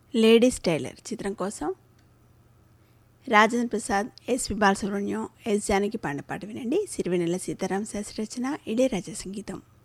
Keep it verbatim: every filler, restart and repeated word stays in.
Ladies tailor చిత్రం కోసం Rajendra Prasad, SP Balasubrahmanyam, yes Janaki పాడిన పాట వినండి. సిరివెన్నెల సీతారామ శాస్త్రి రచన, ఇళయరాజా సంగీతం.